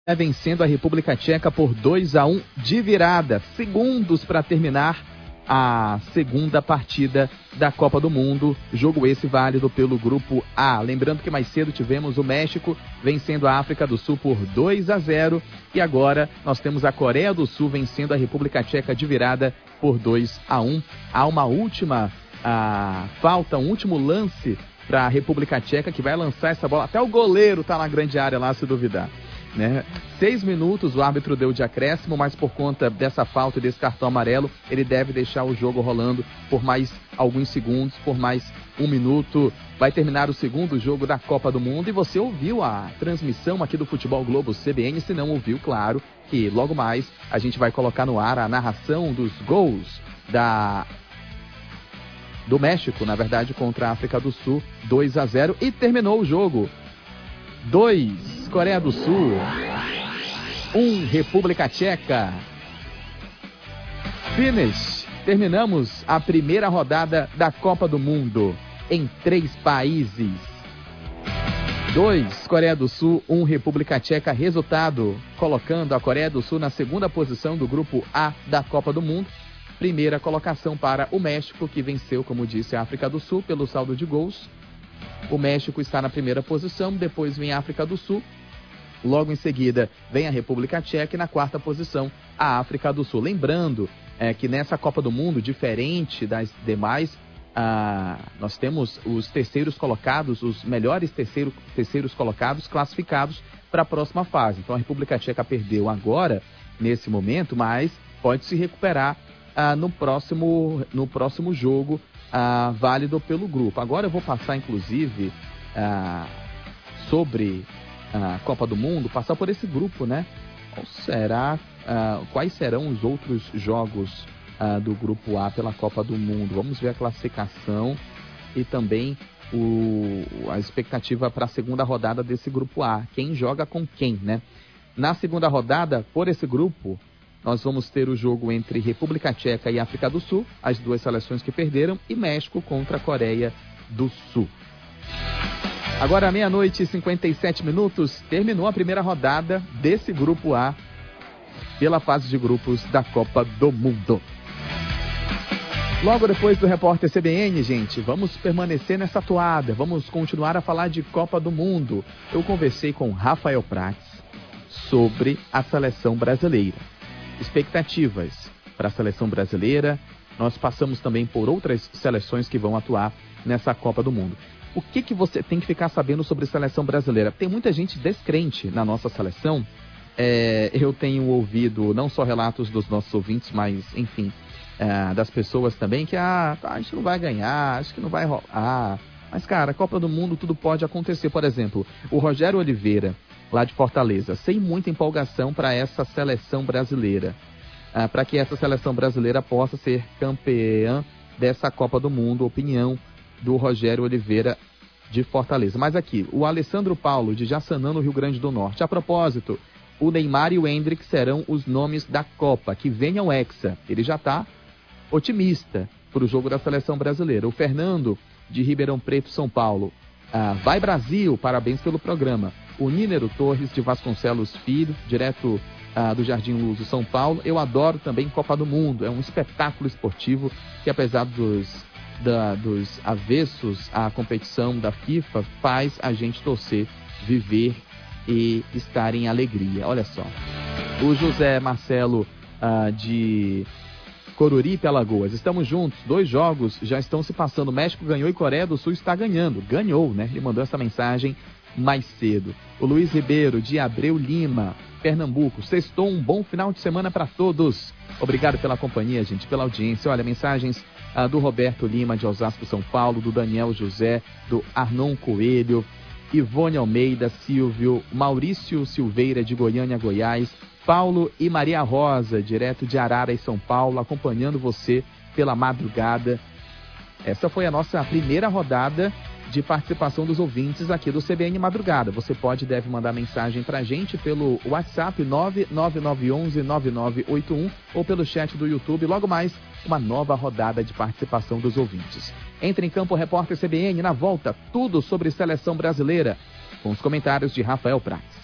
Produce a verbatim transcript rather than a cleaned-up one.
É vencendo a República Tcheca por dois a um de virada, segundos para terminar a segunda partida da Copa do Mundo, jogo esse válido pelo Grupo A. Lembrando que mais cedo tivemos o México vencendo a África do Sul por dois a zero e agora nós temos a Coreia do Sul vencendo a República Tcheca de virada por dois a um. Há uma última a, falta, um último lance para a República Tcheca que vai lançar essa bola, até o goleiro está na grande área lá, se duvidar. Né? Seis minutos o árbitro deu de acréscimo, mas por conta dessa falta e desse cartão amarelo, ele deve deixar o jogo rolando por mais alguns segundos, por mais um minuto. Vai terminar o segundo jogo da Copa do Mundo e você ouviu a transmissão aqui do Futebol Globo C B N, se não ouviu, claro, que logo mais a gente vai colocar no ar a narração dos gols da... do México, na verdade, contra a África do Sul, dois a zero, e terminou o jogo. dois Coreia do Sul, um República Tcheca. Finish. Terminamos a primeira rodada da Copa do Mundo em três países. dois Coreia do Sul, um República Tcheca. Resultado colocando a Coreia do Sul na segunda posição do Grupo A da Copa do Mundo. Primeira colocação para o México, que venceu, como disse, a África do Sul pelo saldo de gols. O México está na primeira posição, depois vem a África do Sul, logo em seguida vem a República Tcheca e na quarta posição a África do Sul. Lembrando é, que nessa Copa do Mundo, diferente das demais, ah, nós temos os terceiros colocados, os melhores terceiro, terceiros colocados classificados para a próxima fase. Então a República Tcheca perdeu agora, nesse momento, mas pode se recuperar ah, no, próximo, no próximo jogo, Ah, válido pelo grupo. Agora eu vou passar, inclusive, ah, sobre a Copa do Mundo, passar por esse grupo, né? Qual será, ah, quais serão os outros jogos ah, do Grupo A pela Copa do Mundo? Vamos ver a classificação e também o, a expectativa para a segunda rodada desse Grupo A. Quem joga com quem, né? Na segunda rodada, por esse grupo, nós vamos ter o jogo entre República Tcheca e África do Sul, as duas seleções que perderam, e México contra a Coreia do Sul. Agora, meia-noite e cinquenta e sete minutos, terminou a primeira rodada desse Grupo A pela fase de grupos da Copa do Mundo. Logo depois do repórter C B N, gente, vamos permanecer nessa toada, vamos continuar a falar de Copa do Mundo. Eu conversei com Rafael Prats sobre a seleção brasileira. Expectativas para a seleção brasileira. Nós passamos também por outras seleções que vão atuar nessa Copa do Mundo. O que, que você tem que ficar sabendo sobre a seleção brasileira? Tem muita gente descrente na nossa seleção. É, eu tenho ouvido não só relatos dos nossos ouvintes, mas, enfim, é, das pessoas também, que ah, a gente não vai ganhar, acho que não vai rolar. Mas, cara, a Copa do Mundo tudo pode acontecer. Por exemplo, o Rogério Oliveira, lá de Fortaleza, sem muita empolgação para essa seleção brasileira, ah, para que essa seleção brasileira possa ser campeã dessa Copa do Mundo. Opinião do Rogério Oliveira de Fortaleza. Mas aqui, o Alessandro Paulo, de Jaçanã, no Rio Grande do Norte. A propósito, o Neymar e o Endrick serão os nomes da Copa, que venha o Hexa. Ele já está otimista para o jogo da seleção brasileira. O Fernando, de Ribeirão Preto, São Paulo. Ah, vai Brasil, parabéns pelo programa. O Nínero Torres, de Vasconcelos Filho, direto ah, do Jardim Luso, São Paulo. Eu adoro também Copa do Mundo, é um espetáculo esportivo que, apesar dos, da, dos avessos à competição da FIFA, faz a gente torcer, viver e estar em alegria. Olha só, o José Marcelo ah, de Coruripe, Alagoas. Estamos juntos, dois jogos já estão se passando. O México ganhou e Coreia do Sul está ganhando. Ganhou, né? Ele mandou essa mensagem mais cedo. O Luiz Ribeiro, de Abreu Lima, Pernambuco. Sextou, um bom final de semana para todos. Obrigado pela companhia, gente, pela audiência. Olha, mensagens ah, do Roberto Lima, de Osasco, São Paulo, do Daniel José, do Arnon Coelho, Ivone Almeida, Silvio, Maurício Silveira, de Goiânia, Goiás, Paulo e Maria Rosa, direto de Arara, em São Paulo, acompanhando você pela madrugada. Essa foi a nossa primeira rodada de participação dos ouvintes aqui do C B N Madrugada. Você pode e deve mandar mensagem pra gente pelo WhatsApp nove nove nove um um nove nove oito um ou pelo chat do YouTube. Logo mais, uma nova rodada de participação dos ouvintes. Entre em campo, repórter C B N, na volta, tudo sobre seleção brasileira, com os comentários de Rafael Prats.